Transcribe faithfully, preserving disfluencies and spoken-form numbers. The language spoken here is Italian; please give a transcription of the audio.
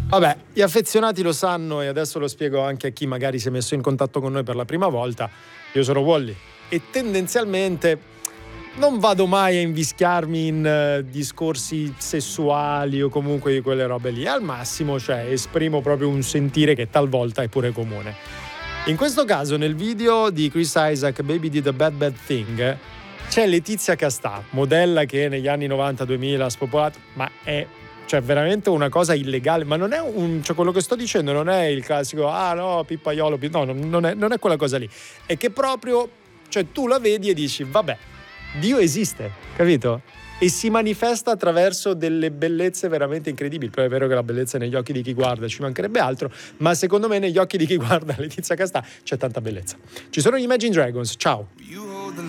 Vabbè, gli affezionati lo sanno e adesso lo spiego anche a chi magari si è messo in contatto con noi per la prima volta. Io sono Wally e tendenzialmente non vado mai a invischiarmi in uh, discorsi sessuali o comunque di quelle robe lì. Al massimo, cioè, esprimo proprio un sentire che talvolta è pure comune. In questo caso, nel video di Chris Isaak, Baby Did a Bad Bad Thing, c'è Letizia Castà, modella che negli anni novanta duemila ha spopolato, ma è cioè veramente una cosa illegale, ma non è un, cioè quello che sto dicendo non è il classico ah no pippaiolo, no, non è, non è quella cosa lì, è che proprio, cioè tu la vedi e dici vabbè, Dio esiste, capito? E si manifesta attraverso delle bellezze veramente incredibili. Poi è vero che la bellezza è negli occhi di chi guarda, ci mancherebbe altro, ma secondo me negli occhi di chi guarda Letizia Castà c'è tanta bellezza. Ci sono gli Imagine Dragons, ciao.